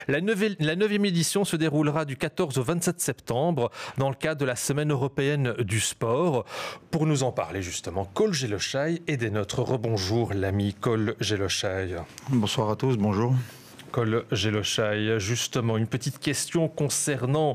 La 9e édition se déroulera du 14 au 27 septembre dans le cadre de la Semaine européenne du sport. Pour nous en parler justement, Cole Gelochai est des nôtres. Rebonjour l'ami Cole Gelochai. Bonsoir à tous, bonjour. Cole Gelochai, justement, une petite question concernant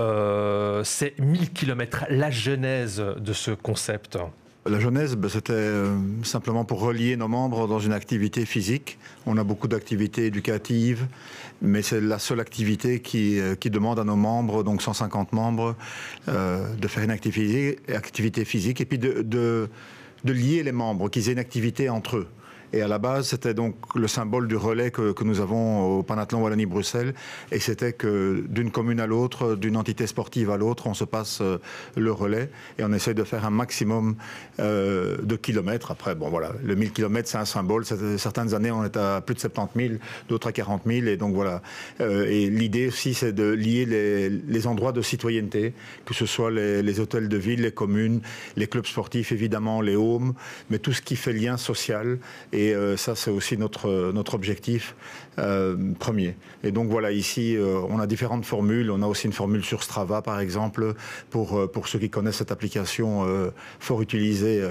ces 1000 km, la genèse de ce concept. La genèse, c'était simplement pour relier nos membres dans une activité physique. On a beaucoup d'activités éducatives, mais c'est la seule activité qui demande à nos membres, donc 150 membres, de faire une activité physique et puis de lier les membres, qu'ils aient une activité entre eux. Et à la base, c'était donc le symbole du relais que nous avons au Panathlon Wallonie-Bruxelles. Et c'était que d'une commune à l'autre, d'une entité sportive à l'autre, on se passe le relais et on essaie de faire un maximum de kilomètres. Après, bon voilà, le 1000 km, c'est un symbole. Certaines années, on est à plus de 70 000, d'autres à 40 000. Et donc voilà. Et l'idée aussi, c'est de lier les endroits de citoyenneté, que ce soit les hôtels de ville, les communes, les clubs sportifs, évidemment, les homes, mais tout ce qui fait lien social. Et ça, c'est aussi notre objectif premier. Et donc voilà, ici, on a différentes formules. On a aussi une formule sur Strava, par exemple, pour ceux qui connaissent cette application fort utilisée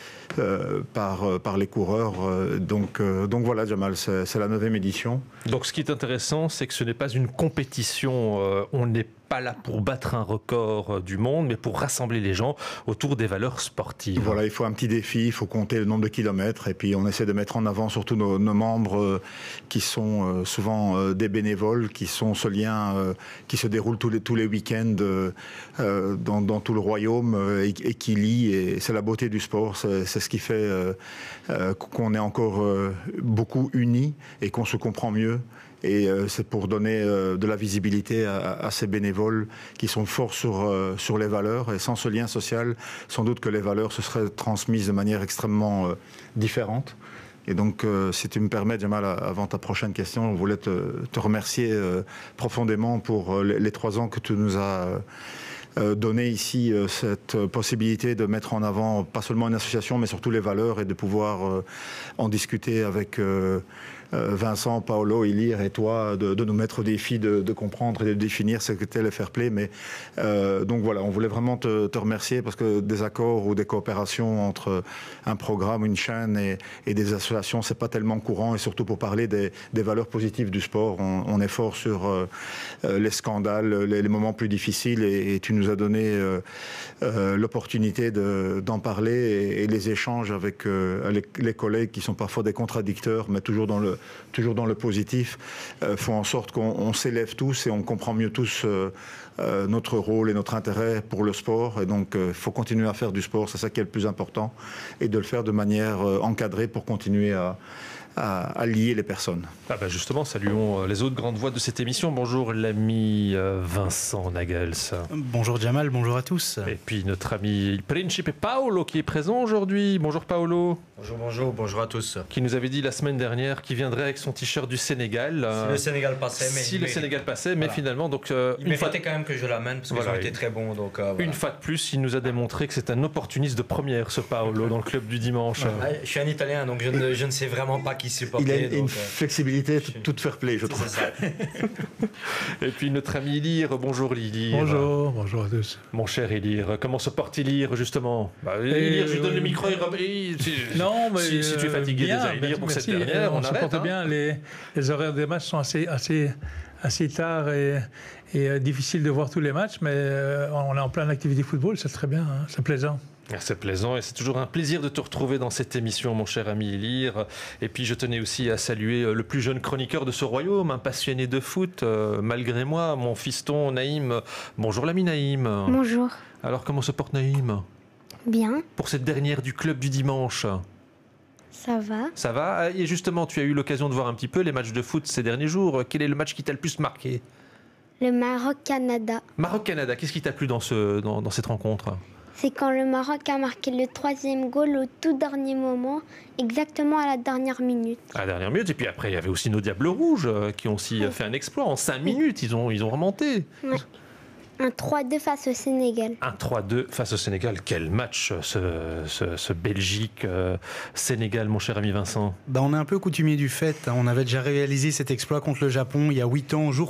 par les coureurs. Donc voilà, Jamal, c'est la 9e édition. Donc ce qui est intéressant, c'est que ce n'est pas une compétition. On n'est pas là pour battre un record du monde, mais pour rassembler les gens autour des valeurs sportives. Voilà, il faut un petit défi, il faut compter le nombre de kilomètres, et puis on essaie de mettre en avant surtout nos membres qui sont souvent des bénévoles, qui sont ce lien qui se déroule tous les week-ends dans tout le royaume et qui lie, et c'est la beauté du sport, c'est ce qui fait qu'on est encore beaucoup unis et qu'on se comprend mieux. Et c'est pour donner de la visibilité à ces bénévoles qui sont forts sur les valeurs. Et sans ce lien social, sans doute que les valeurs se seraient transmises de manière extrêmement différente. Et donc, si tu me permets, Jamal, avant ta prochaine question, on voulait te remercier profondément pour les 3 ans que tu nous as donné ici cette possibilité de mettre en avant pas seulement une association, mais surtout les valeurs et de pouvoir en discuter avec Vincent, Paolo, Ilir et toi, de nous mettre au défi de comprendre et de définir ce qu'était le fair play. Mais donc voilà, on voulait vraiment te remercier parce que des accords ou des coopérations entre un programme, une chaîne et des associations, c'est pas tellement courant, et surtout pour parler des valeurs positives du sport. On est fort sur les scandales, les moments plus difficiles, et tu nous as donné l'opportunité d'en parler, et les échanges avec les collègues qui sont parfois des contradicteurs, mais toujours dans le positif, font en sorte qu'on s'élève tous et on comprend mieux tous notre rôle et notre intérêt pour le sport. Et donc, il faut continuer à faire du sport, c'est ça qui est le plus important, et de le faire de manière encadrée pour continuer à lier les personnes. Ah bah justement, saluons les autres grandes voix de cette émission. Bonjour l'ami Vincent Nagels. Bonjour Jamal, bonjour à tous. Et puis notre ami Principe Paolo qui est présent aujourd'hui. Bonjour Paolo. Bonjour à tous. Qui nous avait dit la semaine dernière qu'il viendrait avec son t-shirt du Sénégal. Si le Sénégal passait, mais voilà. Finalement, donc il méritait quand même que je l'amène parce qu'ils ont été très bons. Donc, voilà. Une fois de plus, il nous a démontré que c'est un opportuniste de première, ce Paolo, dans le club du dimanche. Je suis un Italien, donc je ne sais vraiment pas qui supporter. Il a une flexibilité toute fair play, je trouve. Ça. Et puis notre ami Ilir, bonjour Ilir. Bonjour à tous. Mon cher Ilir, comment se porte Ilir justement? Ilir, je lui donne le micro. Non, mais si tu es fatigué déjà, Ilir, pour cette dernière, on se porte bien. Les horaires des matchs sont assez tard et difficile de voir tous les matchs, mais on est en pleine activité football, c'est très bien, hein, c'est plaisant. C'est plaisant et c'est toujours un plaisir de te retrouver dans cette émission, mon cher ami Ilir. Et puis je tenais aussi à saluer le plus jeune chroniqueur de ce royaume, un passionné de foot, malgré moi, mon fiston Naïm. Bonjour l'ami Naïm. Bonjour. Alors comment se porte Naïm? Bien. Pour cette dernière du club du dimanche? Ça va. Ça va. Et justement, tu as eu l'occasion de voir un petit peu les matchs de foot ces derniers jours. Quel est le match qui t'a le plus marqué? Le Maroc-Canada. Maroc-Canada, qu'est-ce qui t'a plu dans cette rencontre? C'est quand le Maroc a marqué le 3e goal au tout dernier moment, exactement à la dernière minute. À la dernière minute, et puis après il y avait aussi nos Diables Rouges qui ont aussi fait un exploit. En 5 minutes, ils ont remonté. Ouais. Un 3-2 face au Sénégal. Un 3-2 face au Sénégal. Quel match ce Belgique-Sénégal, mon cher ami Vincent. On est un peu coutumier du fait. On avait déjà réalisé cet exploit contre le Japon il y a 8 ans, jour